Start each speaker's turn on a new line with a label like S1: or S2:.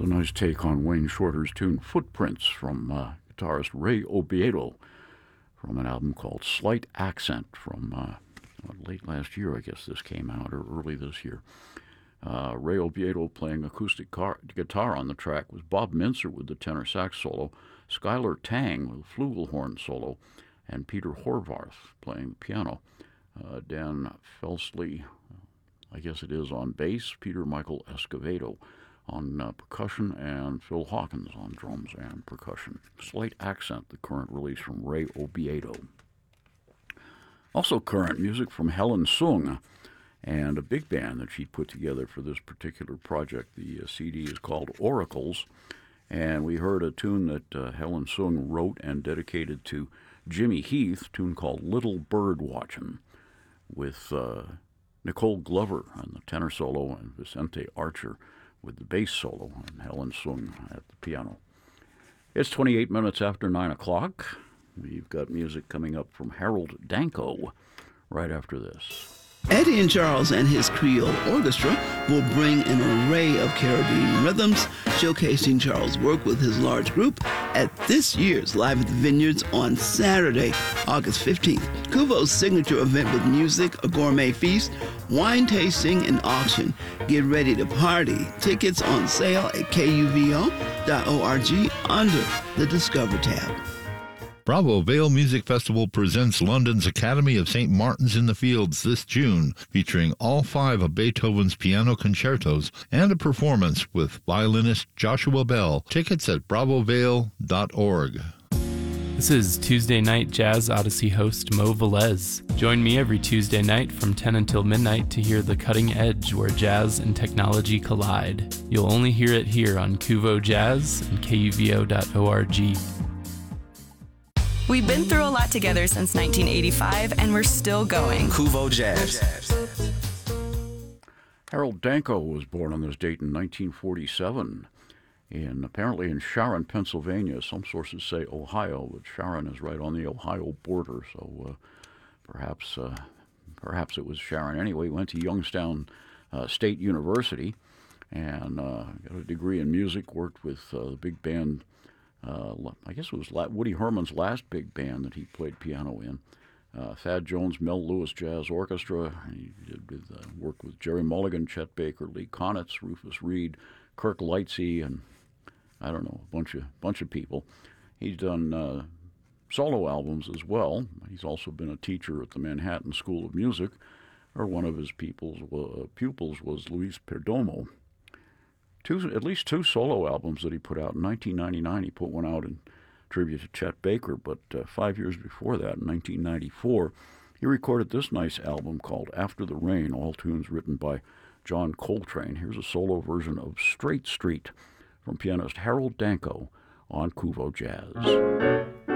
S1: a nice take on Wayne Shorter's tune Footprints from guitarist Ray Obiedo from an album called Slight Accent from late last year, I guess this came out, or early this year. Ray Obiedo playing acoustic guitar on the track was Bob Mincer with the tenor sax solo, Skylar Tang with the flugelhorn solo, and Peter Horvath playing the piano. Dan Felsley, I guess it is, on bass, Peter Michael Escovedo on percussion, and Phil Hawkins on drums and percussion. Slight Accent, the current release from Ray Obiedo. Also current music from Helen Sung and a big band that she put together for this particular project. The CD is called Oracles, and we heard a tune that Helen Sung wrote and dedicated to Jimmy Heath, a tune called Little Bird Watchin', with Nicole Glover on the tenor solo and Vicente Archer with the bass solo, and Helen Sung at the piano. It's 28 minutes after 9 o'clock. We've got music coming up from Harold Danko right after this.
S2: Eddie and Charles and his Creole Orchestra will bring an array of Caribbean rhythms, showcasing Charles' work with his large group at this year's Live at the Vineyards on Saturday, August 15th. Kuvo's signature event with music, a gourmet feast, wine tasting, and auction. Get ready to party. Tickets on sale at kuvo.org under the Discover tab.
S3: Bravo Vale Music Festival presents London's Academy of St. Martin's in the Fields this June, featuring all 5 of Beethoven's piano concertos and a performance with violinist Joshua Bell. Tickets at bravovale.org.
S4: This is Tuesday Night Jazz Odyssey host Mo Velez. Join me every Tuesday night from 10 until midnight to hear The Cutting Edge, where jazz and technology collide. You'll only hear it here on Kuvo Jazz and kuvo.org.
S5: We've been through a lot together since 1985, and we're still going.
S6: Kuvo Jazz.
S1: Harold Danko was born on this date in 1947, apparently in Sharon, Pennsylvania. Some sources say Ohio, but Sharon is right on the Ohio border, so perhaps it was Sharon. Anyway, he went to Youngstown State University and got a degree in music, worked with the big band. I guess it was Woody Herman's last big band that he played piano in. Thad Jones, Mel Lewis Jazz Orchestra. He did work with Jerry Mulligan, Chet Baker, Lee Konitz, Rufus Reed, Kirk Lightsey, and I don't know, a bunch of people. He's done solo albums as well. He's also been a teacher at the Manhattan School of Music, or one of his pupils was Luis Perdomo. At least 2 solo albums that he put out. In 1999, he put one out in tribute to Chet Baker, but 5 years before that, in 1994, he recorded this nice album called After the Rain, all tunes written by John Coltrane. Here's a solo version of Straight Street from pianist Harold Danko on Kuvo Jazz.